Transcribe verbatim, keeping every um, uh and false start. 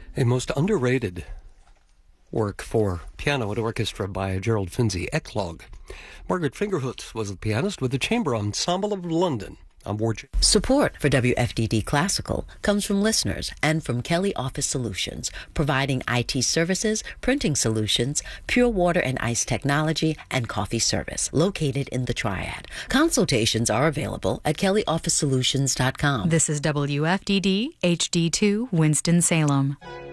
A most underrated work for piano and orchestra by Gerald Finzi, Eclogue. Margaret Fingerhut was the pianist with the Chamber Ensemble of London. I'm Ward. Support for W F D D Classical comes from listeners and from Kelly Office Solutions, providing I T services, printing solutions, pure water and ice technology, and coffee service, located in the Triad. Consultations are available at kelly office solutions dot com. This is W F D D H D two Winston-Salem.